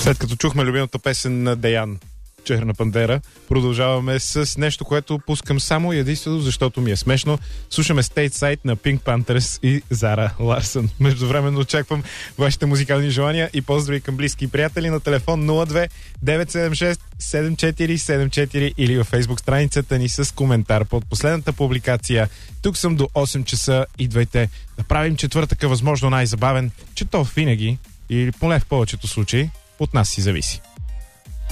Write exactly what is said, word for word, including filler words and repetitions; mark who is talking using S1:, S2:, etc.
S1: След като чухме любимата песен на Деян, Черна пантера, продължаваме с нещо, което пускам само и единствено, защото ми е смешно. Слушаме Stateside на Pink Panthers и Зара Ларсън. Междувременно очаквам вашите музикални желания и поздрави към близки и приятели на телефон нула две девет седем шест седем четири седем четири или във Facebook страницата ни с коментар под последната публикация. Тук съм до осем часа. Идвайте да правим четвъртъка възможно най-забавен, че то винаги, или поне в повечето случаи, от нас си зависи.